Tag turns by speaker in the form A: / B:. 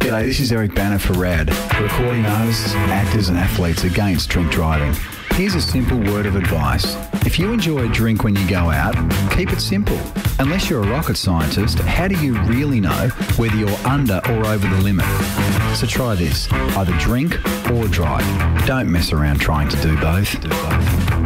A: G'day, this is Eric Banner for RAD, recording artists, actors and athletes against drink driving. Here's a simple word of advice. If you enjoy a drink when you go out, keep it simple. Unless you're a rocket scientist, how do you really know whether you're under or over the limit? So try this, either drink or drive. Don't mess around trying to do both.